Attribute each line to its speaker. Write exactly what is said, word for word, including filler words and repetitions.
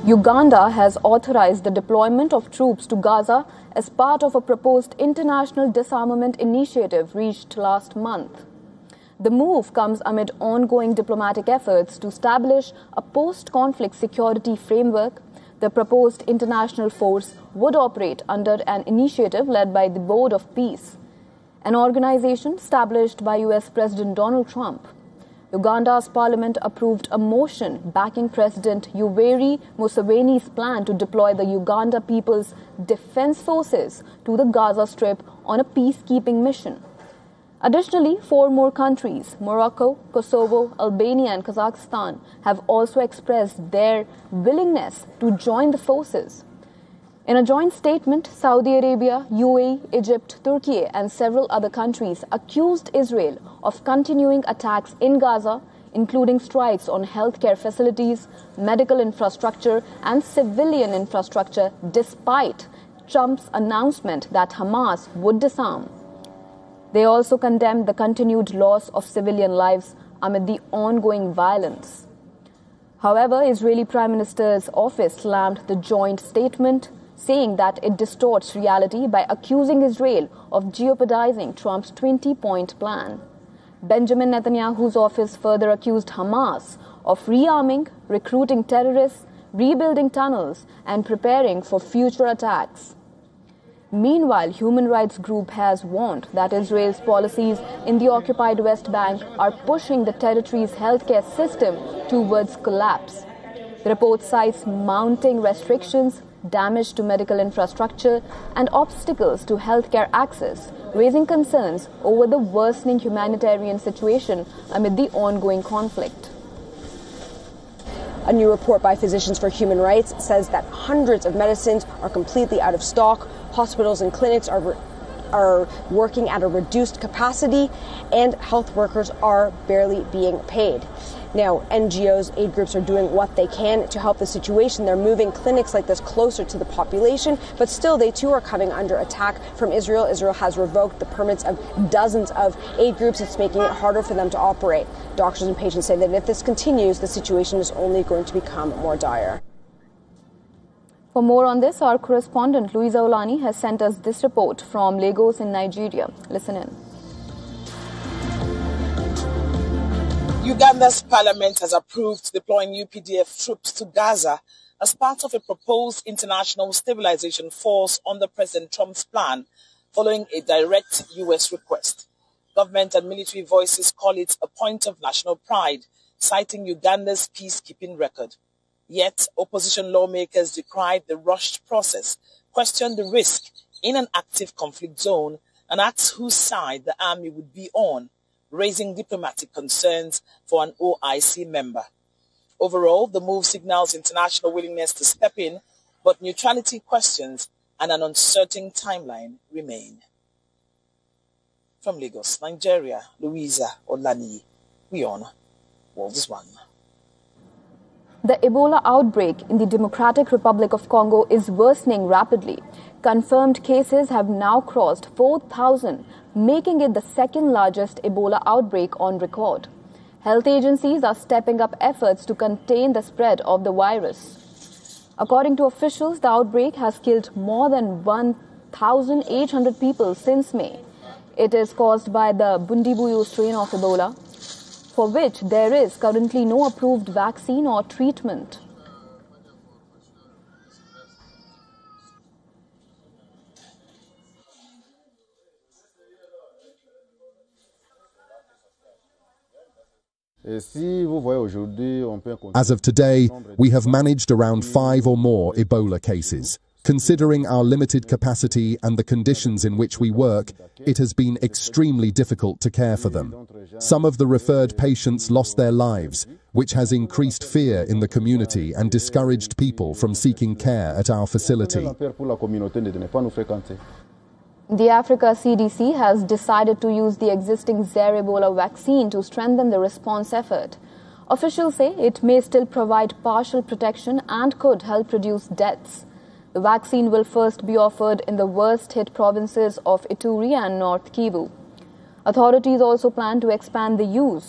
Speaker 1: Uganda has authorized the deployment of troops to Gaza as part of a proposed international disarmament initiative reached last month. The move comes amid ongoing diplomatic efforts to establish a post-conflict security framework. The proposed international force would operate under an initiative led by the Board of Peace, an organization established by U S President Donald Trump. Uganda's parliament approved a motion backing President Yoweri Museveni's plan to deploy the Uganda People's Defense Forces to the Gaza Strip on a peacekeeping mission. Additionally, four more countries, Morocco, Kosovo, Albania and Kazakhstan, have also expressed their willingness to join the forces. In a joint statement, Saudi Arabia, U A E, Egypt, Turkey and several other countries accused Israel of continuing attacks in Gaza, including strikes on healthcare facilities, medical infrastructure and civilian infrastructure, despite Trump's announcement that Hamas would disarm. They also condemned the continued loss of civilian lives amid the ongoing violence. However, Israeli Prime Minister's office slammed the joint statement, saying that it distorts reality by accusing Israel of jeopardizing Trump's twenty-point plan. Benjamin Netanyahu's office further accused Hamas of rearming, recruiting terrorists, rebuilding tunnels, and preparing for future attacks. Meanwhile, human rights group has warned that Israel's policies in the occupied West Bank are pushing the territory's healthcare system towards collapse. The report cites mounting restrictions, damage to medical infrastructure, and obstacles to healthcare access, raising concerns over the worsening humanitarian situation amid the ongoing conflict.
Speaker 2: A new report by Physicians for Human Rights says that hundreds of medicines are completely out of stock, hospitals and clinics are, are working at a reduced capacity, and health workers are barely being paid. Now, N G Os, aid groups are doing what they can to help the situation. They're moving clinics like this closer to the population, but still they too are coming under attack from Israel. Israel has revoked the permits of dozens of aid groups. It's making it harder for them to operate. Doctors and patients say that if this continues, the situation is only going to become more dire.
Speaker 1: For more on this, our correspondent Louisa Olani has sent us this report from Lagos in Nigeria. Listen in.
Speaker 3: Uganda's parliament has approved deploying U P D F troops to Gaza as part of a proposed international stabilization force under President Trump's plan, following a direct U S request. Government and military voices call it a point of national pride, citing Uganda's peacekeeping record. Yet, opposition lawmakers decried the rushed process, questioned the risk in an active conflict zone, and asked whose side the army would be on, raising diplomatic concerns for an O I C member. Overall, the move signals international willingness to step in, but neutrality questions and an uncertain timeline remain. From Lagos, Nigeria, Louisa Olani, we on World is One.
Speaker 1: The Ebola outbreak in the Democratic Republic of Congo is worsening rapidly. Confirmed cases have now crossed four thousand, making it the second largest Ebola outbreak on record. Health agencies are stepping up efforts to contain the spread of the virus. According to officials, the outbreak has killed more than one thousand eight hundred people since May. It is caused by the Bundibugyo strain of Ebola, for which there is currently no approved vaccine or treatment.
Speaker 4: As of today, we have managed around five or more Ebola cases. Considering our limited capacity and the conditions in which we work, it has been extremely difficult to care for them. Some of the referred patients lost their lives, which has increased fear in the community and discouraged people from seeking care at our facility.
Speaker 1: The Africa C D C has decided to use the existing Zaire Ebola vaccine to strengthen the response effort. Officials say it may still provide partial protection and could help reduce deaths. The vaccine will first be offered in the worst-hit provinces of Ituri and North Kivu. Authorities also plan to expand the use